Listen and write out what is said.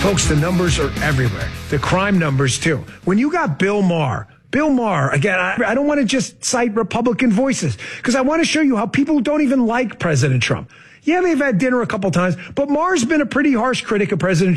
Folks, the numbers are everywhere. The crime numbers, too. When you got Bill Maher, again, I don't want to just cite Republican voices, because I want to show you how people don't even like President Trump. Yeah, they've had dinner a couple times, but Maher's been a pretty harsh critic of President